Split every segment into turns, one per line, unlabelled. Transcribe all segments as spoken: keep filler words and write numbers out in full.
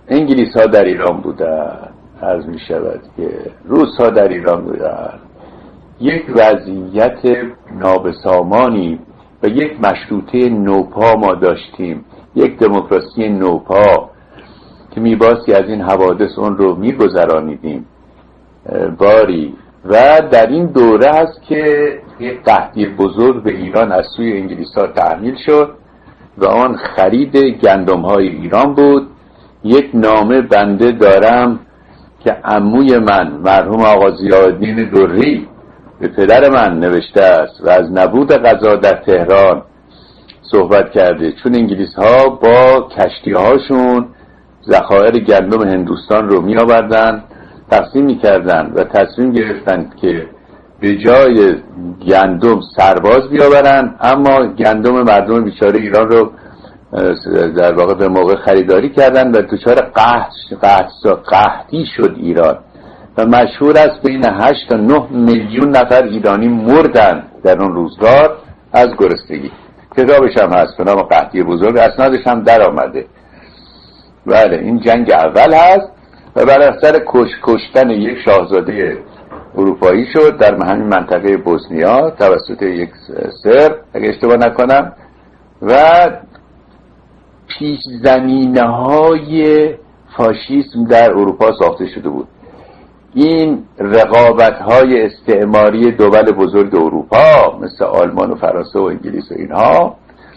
انگلیس ها در ایران بودن، عرض می شود که روس ها در ایران بودن، یک وضعیت نابسامانی و یک مشروطه نوپا ما داشتیم، یک دموکراسی نوپا که میباستی از این حوادث اون رو میگذرانیدیم باری. و در این دوره است که یک قحطی بزرگ به ایران از سوی انگلیس ها تحمیل شد و آن خرید گندم های ایران بود. یک نامه بنده دارم که عموی من مرحوم آقا ضیاءالدین دوری به پدر من نوشته است و از نبود غذا در تهران صحبت کرده، چون انگلیس ها با کشتی هاشون ذخایر گندم هندوستان رو می آوردن تقسیم می کردن و تصمیم گرفتن که به جای گندم سرباز بیاورن، اما گندم مردم بیچاره ایران رو در واقع به موقع خریداری کردن و دچار قحط قحط قحطی شد ایران و مشهور است بین هشت تا نه میلیون نفر ایرانی مردن در اون روزگار از گرسنگی. کتابش هم هست به نام قحطی بزرگ، اسنادش هم در آمده. بله این جنگ اول هست و بر اثر کش کشتن یک شاهزاده اروپایی شد در همین منطقه بوسنیا توسط یک سر اگه اشتباه نکنم، و پیش زمینه های فاشیسم در اروپا ساخته شده بود. این رقابت های استعماری دول بزرگ اروپا مثل آلمان و فرانسه و انگلیس و اینها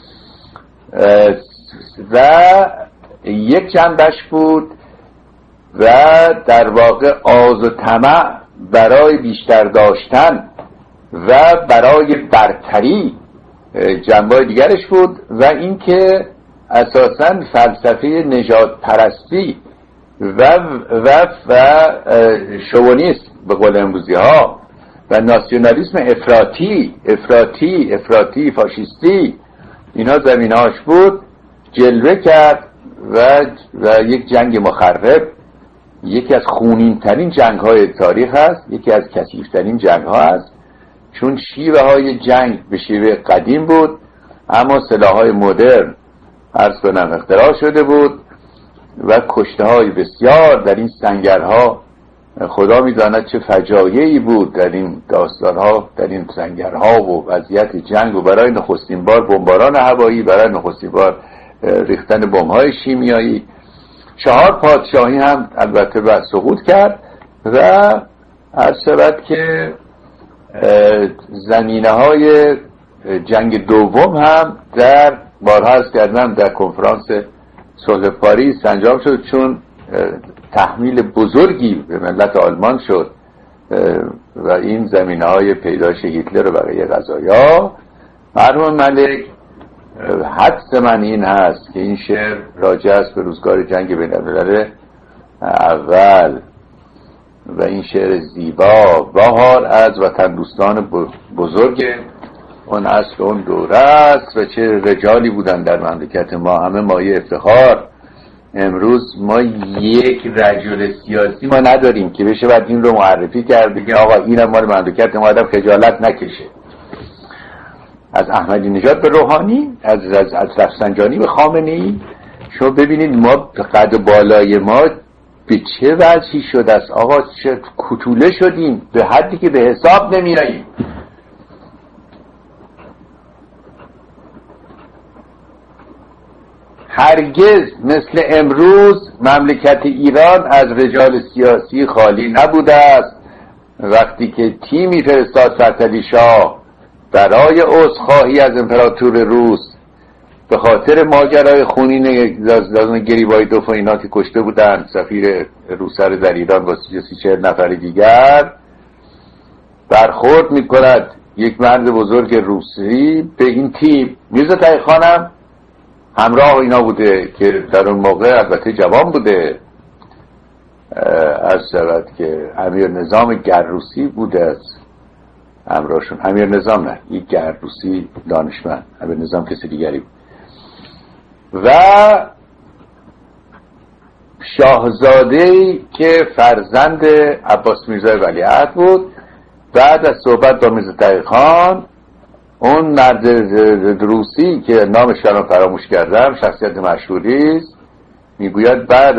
و یک جنبش بود و در واقع آز و طمع برای بیشتر داشتن و برای برتری جنبه دیگرش بود و اینکه اساساً فلسفه نژاد پرستی و و و شوونیسم به قول امروزی ها و ناسیونالیسم افراطی افراطی افراطی فاشیستی اینا زمینهاش بود جلوه کرد و و یک جنگ مخرب، یکی از خونین ترین جنگ های تاریخ هست، یکی از کثیف ترین جنگ ها هست، چون شیوه های جنگ به شیوه قدیم بود اما سلاح های مدرن عرض کنم اختراع شده بود و کشته های بسیار در این سنگرها. خدا میداند چه فجایعی بود در این داستانها، در این سنگرها و وضعیت جنگ و برای نخستین بار بمباران هوایی، برای نخستین بار ریختن بمب‌های شیمیایی. چهار پادشاهی هم البته بعد سقوط کرد و عرض شود که زمینه های جنگ دوم هم در بارها از کردم در کنفرانس صلح پاریس انجام شد، چون تحمیل بزرگی به ملت آلمان شد و این زمینه های پیدایش هیتلر و بقیه قضایا. مرحوم ملک حدس من این هست که این شعر راجع است به روزگار جنگ بین الملل اول و این شعر زیبا بهار از وطن دوستان بزرگ اون اصل اون دوره است و چه رجالی بودن در مملکت ما، همه مایه افتخار. امروز ما یک رجل سیاسی ما نداریم که بشه بعد این رو معرفی کرد بگیم آقا اینم مال مملکت ما، آدم خجالت نکشه. از احمدی نژاد به روحانی، از از از رفسنجانی به خامنه‌ای، شما ببینید ما قد بالای ما به چه وضعی شده است. آقا چه کتوله شدیم به حدی که به حساب نمیاییم. هرگز مثل امروز مملکت ایران از رجال سیاسی خالی نبوده است. وقتی که تیمی فرستاد فتحعلی شاه برای عذرخواهی از امپراتور روس به خاطر ماجرای خونین گریبایدوف و اینا که کشته بودن سفیر روسر در ایران با سی چهل نفر دیگر، برخورد میکند یک مرد بزرگ روسی به این تیم. میرزا تقی خانم همراه اینا بوده که در اون موقع البته جوان بوده، از شود که امیر نظام گرروسی بوده است همراهشون. امیر نظام نه، یک گرروسی دانشمند، امیر نظام کسی دیگری بود. و شاهزاده‌ای که فرزند عباس میرزا ولیعهد بود، بعد از صحبت با میرزا تقی خان اون مرد روسی که نامش رو فراموش کردم، شخصیت مشهوری است، میگوید بعد